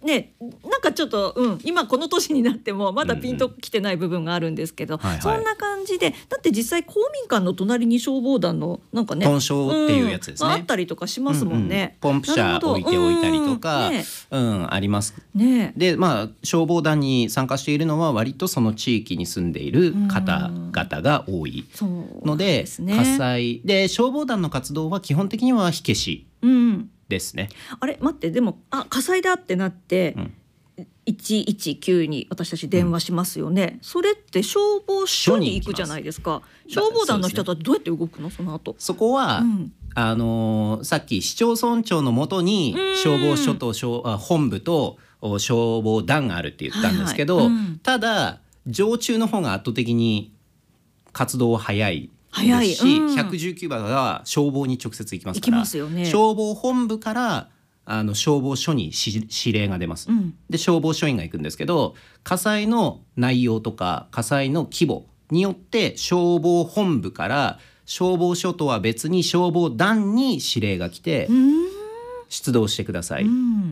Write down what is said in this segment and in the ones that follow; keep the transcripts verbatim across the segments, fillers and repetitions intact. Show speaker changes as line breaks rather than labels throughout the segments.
ね、なんかちょっと、うん、今この年になってもまだピンときてない部分があるんですけど、うんうん、はいはい、そんな感じで、だって実際公民館の隣に消防団のなんかね、
豚床っていうやつですね、
うん、あったりとかしますもんね、
うんうん、ポンプ車置いておいたりとか、うん、ね、うん、あります、ね、で、まあ、消防団に参加しているのは割とその地域に住んでいる方々が多いの で, で、ね、火災で消防団の活動は基本的には火消しですね、
うん、あれ待って、でもあ火災だってなって、うん、いちいちきゅうに私たち電話しますよね、うん、それって消防署に行くじゃないですか。消防団の人たちどうやって動くの、その後。
そこは、うん、あのー、さっき市町村長のもとに消防署と消あ本部と消防団があるって言ったんですけど、はいはい、うん、ただ常駐の方が圧倒的に活動は早いですし、うん、ひゃくじゅうきゅうばんが消防に直接行きますから、行きますよね、消防本部からあの消防署に指令が出ます、うん、で消防署員が行くんですけど、火災の内容とか火災の規模によって消防本部から消防署とは別に消防団に指令が来て、出動してください、うん、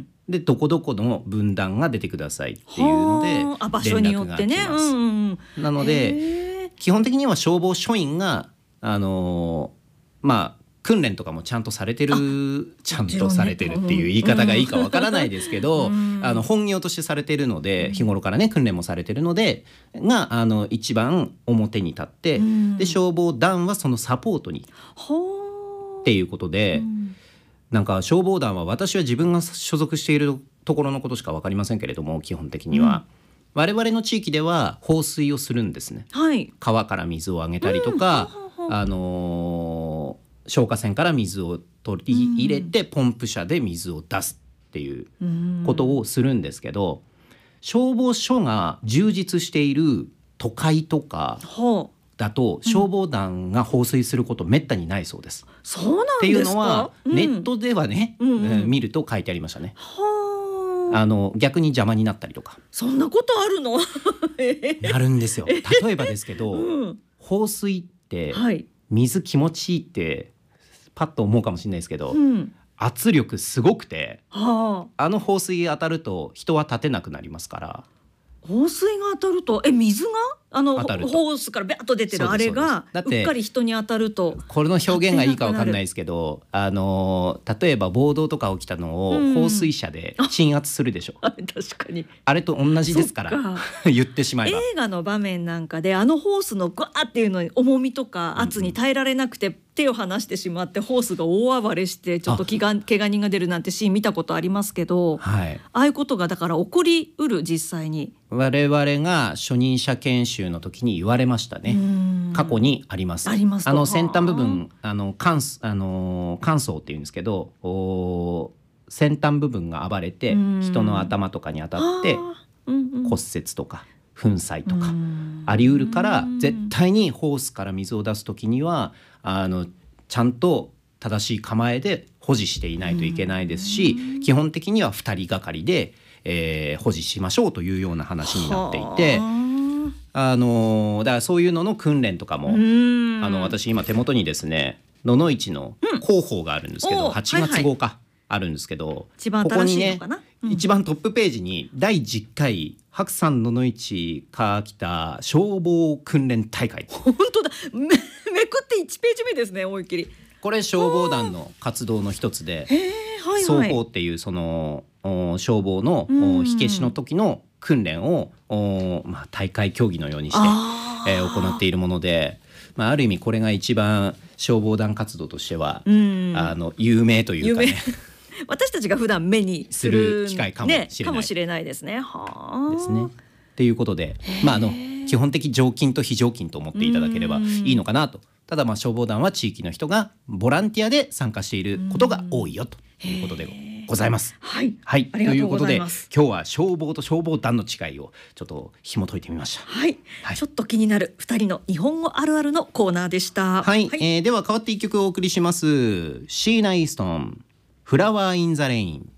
でどこどこの分団が出てくださいっていうので連絡が来ます。あ、場所によってね、うんうん、なので基本的には消防署員があのー、まあ訓練とかもちゃんとされてる、ちゃんとされてるっていう言い方がいいかわからないですけど、うん、あの本業としてされてるので、日頃からね訓練もされてるのでがあの一番表に立って、うん、で消防団はそのサポートにっていうことで、うん、なんか消防団は私は自分が所属しているところのことしか分かりませんけれども、基本的には、うん、我々の地域では放水をするんですね、はい、川から水をあげたりとか、うん、あのー消火栓から水を取り入れてポンプ車で水を出すっていうことをするんですけど、消防署が充実している都会とかだと消防団が放水することめったにないそうです。
そうなんですか。
っていうのはネットではね、うんうん、見ると書いてありましたね。あの逆に邪魔になったりとか。
そんなことあるの
なるんですよ。例えばですけど、うん、放水って水気持ちいいってパッと思うかもしれないですけど、うん、圧力すごくて、はあ、あの放水当たると人は立てなくなりますから。
放水が当たるとえ水があのホースからビャッと出てるあれがうっかり人に当たると、
これの表現がいいか分かんないですけど、あの例えば暴動とか起きたのを放水車で鎮圧するでしょ、うん、
あ確かに
あれと同じですから言ってしまえば。
映画の場面なんかであのホースのガーっていうのに重みとか圧に耐えられなくて、うんうん、手を離してしまってホースが大暴れしてちょっと怪我人が出るなんてシーン見たことありますけど、はい、ああいうことがだから起こりうる、実際に
我々が初任者研修の時に言われましたね。過去にあります。
あります。
あの先端部分、あの乾あの乾燥っていうんですけど、先端部分が暴れて人の頭とかに当たって骨折とか粉砕とかありうるから、絶対にホースから水を出す時にはあのちゃんと正しい構えで保持していないといけないですし、基本的にはふたりがかりで、えー、保持しましょうというような話になっていて、あのだからそういうのの訓練とかも、あの私今手元にですね野々市の広報があるんですけど、うん、はちがつ号か、はいはい、あるんですけど、
一番新しいのかな、
ここにね、うん、一番トップページにだいじゅっかい白山野々市川北消防訓練大会、
本当だ め, めくっていちページ目ですね、思いっきり。
これ消防団の活動の一つで、はいはい、双方っていうその消防の火消しの時の訓練を、まあ、大会競技のようにして、えー、行っているもので、まあ、ある意味これが一番消防団活動としては、うん、あの有名というかね
私たちが普段目にする
機会かもしれない、
ね、かもしれないですね。は
ですね。ということで、まあ、あの基本的常勤と非常勤と思っていただければいいのかなと。ただまあ消防団は地域の人がボランティアで参加していることが多いよということでございます。
はい、
はい、
ありがとうございます。
ということで今日は消防と消防団の違いをちょっと紐解いてみました。
はい、はい、ちょっと気になるふたりの日本語あるあるのコーナーでした。
はい、はい、えー、では代わっていっきょくお送りします。シーナイーストンフラワーインザレイン。